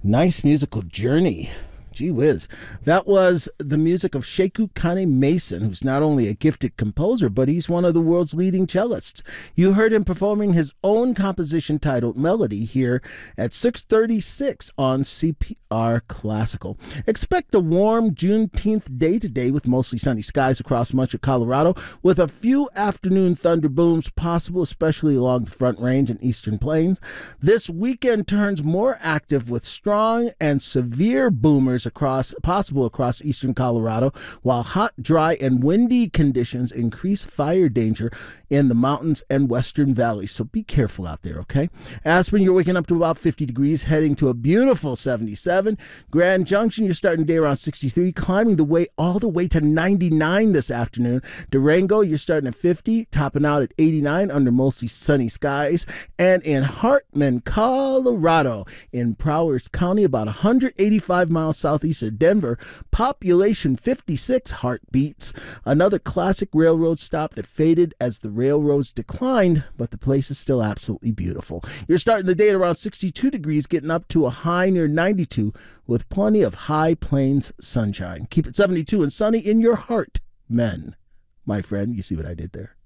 Nice musical journey. Gee whiz. That was the music of Sheku Kane Mason, who's not only a gifted composer, but he's one of the world's leading cellists. You heard him performing his own composition titled Melody here at 6:36 on CPR Classical. Expect a warm Juneteenth day today with mostly sunny skies across much of Colorado, with a few afternoon thunder booms possible, especially along the Front Range and Eastern Plains. This weekend turns more active with strong and severe boomers possible across eastern Colorado, while hot, dry, and windy conditions increase fire danger in the mountains and western valleys. So be careful out there, okay? Aspen, you're waking up to about 50 degrees, heading to a beautiful 77. Grand Junction, you're starting the day around 63, climbing the way all the way to 99 this afternoon. Durango, you're starting at 50, topping out at 89 under mostly sunny skies. And in Hartman, Colorado, in Prowers County, about 185 miles southeast of Denver, population 56 heartbeats. Another classic railroad stop that faded as the railroads declined, but the place is still absolutely beautiful. You're starting the day at around 62 degrees, getting up to a high near 92 with plenty of high plains sunshine. Keep it 72 and sunny in your heart, men. My friend, you see what I did there?